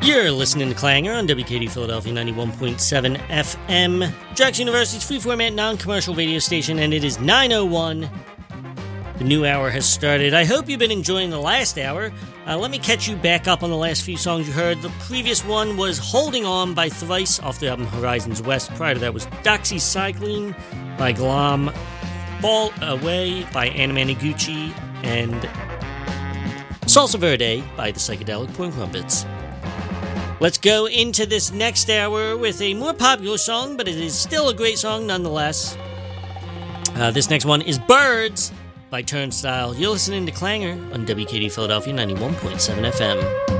You're listening to Clanger on WKD Philadelphia 91.7 FM, Drexel University's free-format non-commercial radio station, and it is 9:01. The new hour has started. I hope you've been enjoying the last hour. Let me catch you back up on the last few songs you heard. The previous one was Holding On by Thrice off the album Horizons West. Prior to that was Doxycycline by Glam, Fall Away by Anna Maniguchi, and Salsa Verde by the Psychedelic Point Crumpets. Let's go into this next hour with a more popular song, but it is still a great song nonetheless. This next one is Birds by Turnstile. You're listening to Clanger on WKD Philadelphia 91.7 FM.